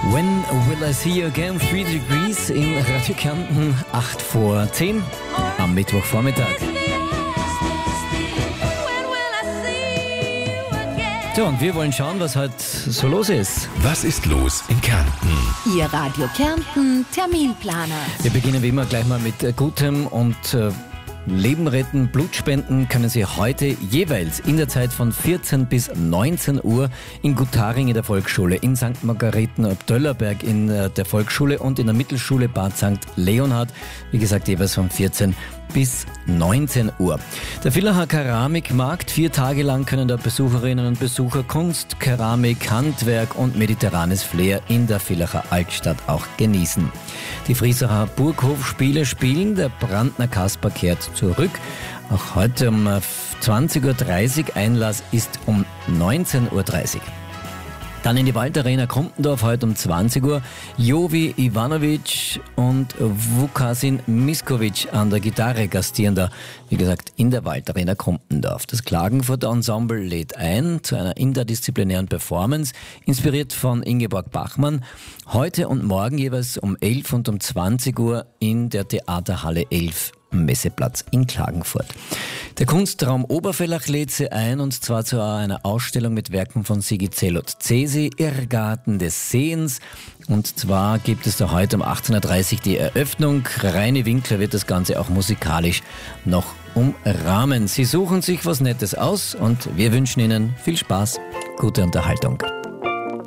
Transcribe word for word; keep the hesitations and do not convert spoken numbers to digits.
When will I see you again? Three degrees in Radio Kärnten, acht vor zehn am Mittwochvormittag. So, und wir wollen schauen, was heute so los ist. Was ist los in Kärnten? Ihr Radio Kärnten Terminplaner. Wir beginnen wie immer gleich mal mit äh, Gutem und äh, Leben retten, Blutspenden können Sie heute jeweils in der Zeit von vierzehn bis neunzehn Uhr in Gutaring in der Volksschule, in Sankt Margareten ab Döllerberg in der Volksschule und in der Mittelschule Bad Sankt Leonhard, wie gesagt jeweils von vierzehn bis neunzehn Uhr. Der Villacher Keramikmarkt, vier Tage lang können da Besucherinnen und Besucher Kunst, Keramik, Handwerk und mediterranes Flair in der Villacher Altstadt auch genießen. Die Friesacher Burghofspiele spielen, der Brandner Kasper kehrt zurück. Auch heute um zwanzig Uhr dreißig, Einlass ist um neunzehn Uhr dreißig. Dann in die Waldarena Krumpendorf heute um zwanzig Uhr. Jovi Ivanovic und Vukasin Miskovic an der Gitarre gastieren da, wie gesagt, in der Waldarena Krumpendorf. Das Klagenfurter Ensemble lädt ein zu einer interdisziplinären Performance, inspiriert von Ingeborg Bachmann. Heute und morgen jeweils um elf und um zwanzig Uhr in der Theaterhalle elf. Messeplatz in Klagenfurt. Der Kunstraum Obervellach lädt Sie ein, und zwar zu einer Ausstellung mit Werken von Sigi Zelot-Cesi, Irrgarten des Sehens. Und zwar gibt es da heute um achtzehn Uhr dreißig die Eröffnung. Reini Winkler wird das Ganze auch musikalisch noch umrahmen. Sie suchen sich was Nettes aus und wir wünschen Ihnen viel Spaß, gute Unterhaltung.